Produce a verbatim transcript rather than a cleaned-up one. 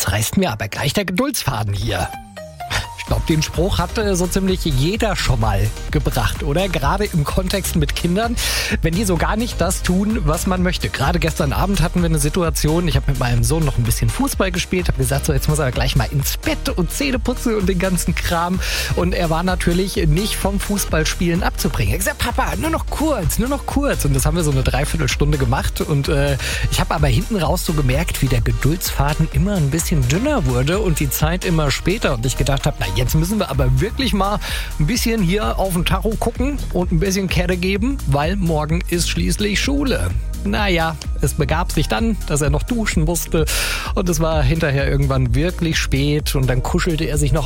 Jetzt reißt mir aber gleich der Geduldsfaden hier. Ich glaube, den Spruch hat äh, so ziemlich jeder schon mal gebracht, oder? Gerade im Kontext mit Kindern, wenn die so gar nicht das tun, was man möchte. Gerade gestern Abend hatten wir eine Situation, ich habe mit meinem Sohn noch ein bisschen Fußball gespielt, habe gesagt, so jetzt muss er gleich mal ins Bett und Zähne putzen und den ganzen Kram. Und er war natürlich nicht vom Fußballspielen abzubringen. Er hat gesagt, Papa, nur noch kurz, nur noch kurz. Und das haben wir so eine Dreiviertelstunde gemacht. Und äh, ich habe aber hinten raus so gemerkt, wie der Geduldsfaden immer ein bisschen dünner wurde und die Zeit immer später. Und ich gedacht habe, na, jetzt müssen wir aber wirklich mal ein bisschen hier auf den Tacho gucken und ein bisschen Kette geben, weil morgen ist schließlich Schule. Naja, es begab sich dann, dass er noch duschen musste und es war hinterher irgendwann wirklich spät und dann kuschelte er sich noch